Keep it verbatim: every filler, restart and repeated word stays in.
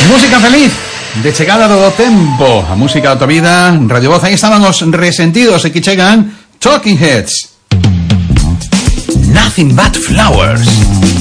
Música feliz, de chegada do tempo, a música da tua vida, Radio Voz. Aí estaban os Resentidos e que chegan Talking Heads. Nothing But Flowers.